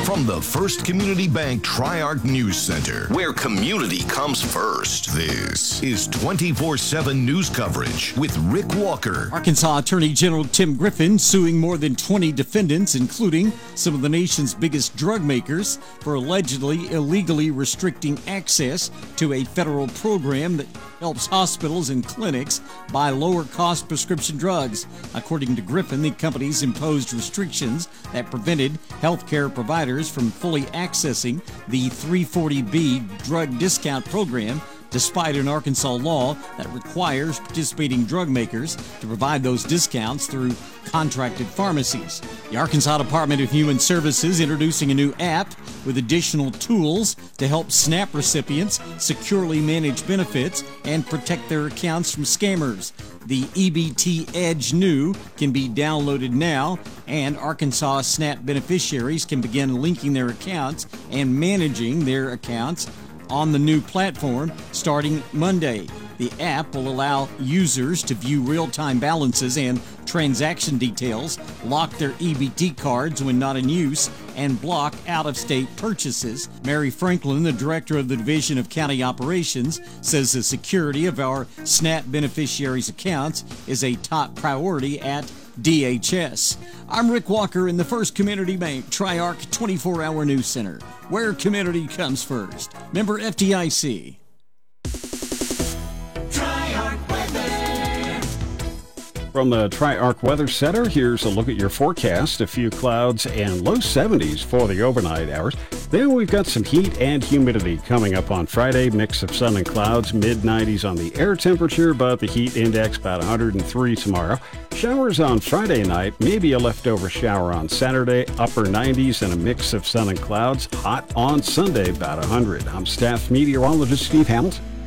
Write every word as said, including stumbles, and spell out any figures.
From the First Community Bank Tri-Arc News Center, where community comes first, this is twenty-four seven news coverage with Rick Walker. Arkansas Attorney General Tim Griffin suing more than twenty defendants, including some of the nation's biggest drug makers, for allegedly illegally restricting access to a federal program that helps hospitals and clinics buy lower-cost prescription drugs. According to Griffin, the companies imposed restrictions that prevented healthcare providers from fully accessing the three forty B drug discount program, despite an Arkansas law that requires participating drug makers to provide those discounts through contracted pharmacies. The Arkansas Department of Human Services introducing a new app with additional tools to help SNAP recipients securely manage benefits and protect their accounts from scammers. The E B T Edge New can be downloaded now, and Arkansas SNAP beneficiaries can begin linking their accounts and managing their accounts on the new platform starting Monday. The app will allow users to view real-time balances and transaction details, lock their E B T cards when not in use, and block out-of-state purchases. Mary Franklin, the director of the Division of County Operations, says the security of our SNAP beneficiaries' accounts is a top priority at D H S. I'm Rick Walker in the First Community Bank Tri-Arc twenty-four hour News Center, where community comes first. Member F D I C. From the Tri-Arc Weather Center, here's a look at your forecast. A few clouds and low seventies for the overnight hours. Then we've got some heat and humidity coming up on Friday. Mix of sun and clouds, mid nineties on the air temperature, but the heat index about one hundred three tomorrow. Showers on Friday night, maybe a leftover shower on Saturday, upper nineties and a mix of sun and clouds. Hot on Sunday, about one hundred. I'm staff meteorologist Steve Hamilton.